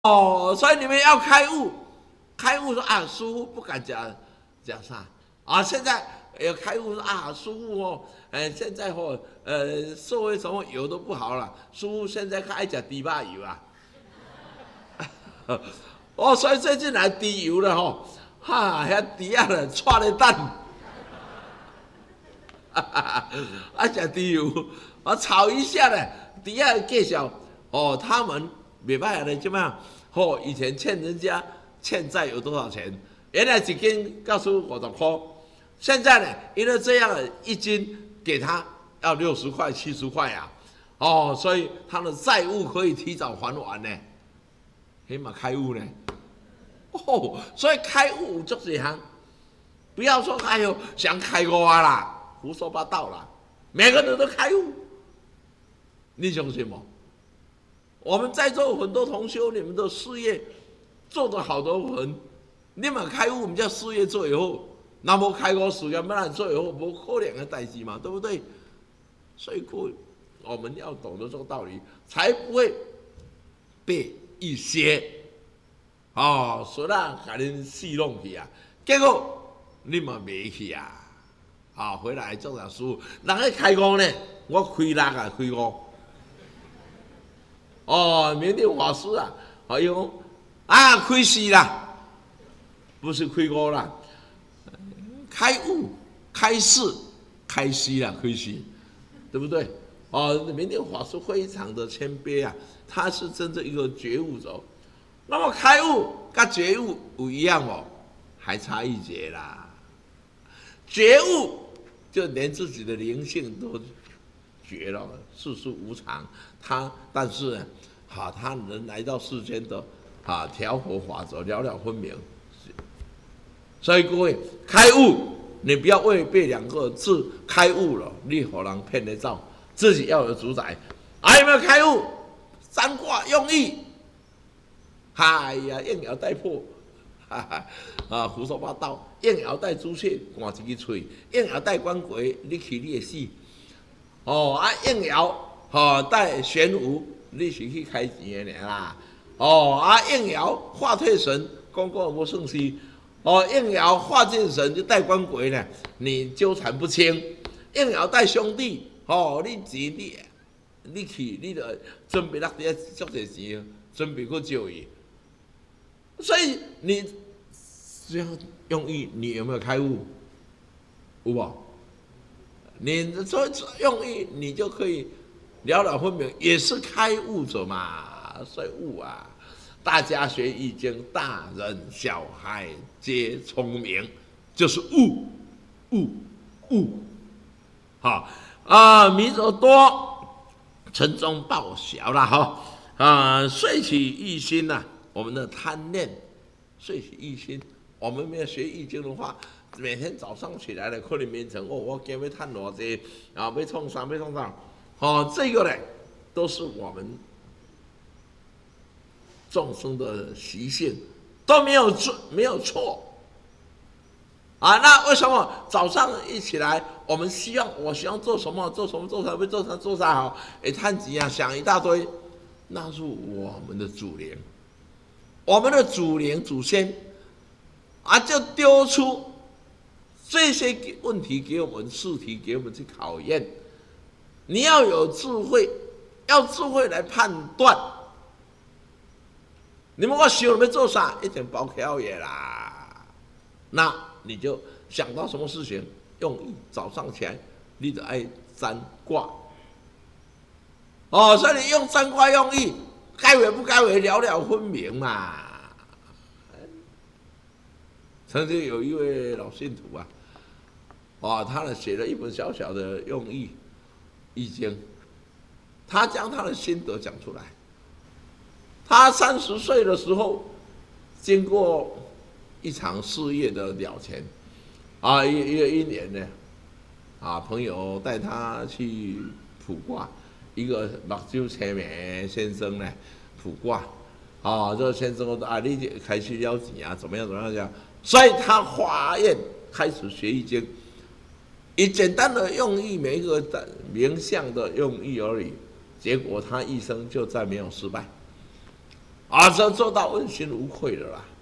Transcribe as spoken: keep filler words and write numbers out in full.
哦，所以你们要开悟，开悟说啊，师傅不敢讲讲啥啊，现在要开悟说啊，师傅哦，呃，现在哦，呃，社会什么油都不好了，师傅现在爱讲低巴油啊，哦，所以最近来低油了吼，哈，遐猪仔了，踹咧蛋，啊，食猪油，啊，炒一下呢，猪仔介绍，哦，他们袂歹的，怎么样？哦，以前欠人家欠债有多少钱？原来一斤告诉五十块，现在呢，因为这样一斤给他要六十块、七十块啊，哦，所以他的债务可以提早还完呢，起码开悟呢。哦，所以开悟做这行，不要说哎呦想开悟啊啦，胡说八道啦，每个人都开悟，你相信吗？我们在座很多同修，你们的事业做得好的很，你们开悟，我们叫事业做以后，那么开悟事业要让做以后，不可能的代志嘛，对不对？所以各位，我们要懂得这个道理，才不会被一些哦，说啦，给恁戏弄去啊，结果你嘛没去啊，啊、哦，回来做老师，人家开悟呢，我开六啊，开悟。哦，缅甸法师啊，还有啊，开示啦，不是开悟啦，开悟、开示、开示啦，开示，对不对？哦，缅甸法师非常的谦卑啊，他是真正一个觉悟者。那么开悟跟觉悟不一样哦，还差一截啦。觉悟就连自己的灵性都觉了，世事无常，他但是呢。好，他能来到世间的啊调和法则，了了分明。所以各位开悟，你不要为被两个字开悟了，你可能骗得着，自己要有主宰。还、啊、有没有开悟？三卦用意，哎呀，应爻带破，哈哈啊胡说八道。应爻带朱雀，换一支嘴；应爻带官鬼，你去你的死。哦啊，应爻哦带玄武。你是去开钱的啦，哦啊应爻化退神，公公无胜息，哦应爻化进神就带官鬼呢，你纠缠不清。应爻带兄弟，哦你钱你你去你就准备落啲足侪钱，准备去救伊。所以你这样用意，你有没有开悟？有无？你所以用意，你就可以。了了分明也是开悟者嘛，所以悟啊，大家学易经，大人小孩皆聪明，就是悟，悟，悟，好啊，迷者多，城中报晓了哈啊，睡起一心呐、啊，我们的贪念，睡起一心，我们没有学易经的话。每天早上起来了，可能变成哦，我今日要赚偌济，啊，要创啥，要创啥。哦，这个呢，都是我们众生的习性，都没有错，没有错啊。那为什么早上一起来，我们希望我希望做什么，做什么，做什么，做啥，做啥好？哎，叹几啊，想一大堆，那是我们的祖灵，我们的祖灵祖先啊，就丢出这些问题给我们试题，给我们去考验。你要有智慧，要智慧来判断。你们我想你们做啥，一点包巧也啦。那你就想到什么事情，用意早上起来，你就爱占卦。哦，所以你用占卦用意，该为不该为，了了分明嘛。曾经有一位老信徒啊，哦，他呢写了一本小小的用意。易经，他将他的心得讲出来。他三十岁的时候，经过一场事业的了结，啊，一一一年呢，啊，朋友带他去卜卦，一个目睭青眉先生呢卜卦，啊，这个先生说啊，你开始了解啊，怎么样怎么样讲，所以他发愿开始学易经。以简单的用意，每一个名相的用意而已，结果他一生就再没有失败。 啊，这做到问心无愧了啦。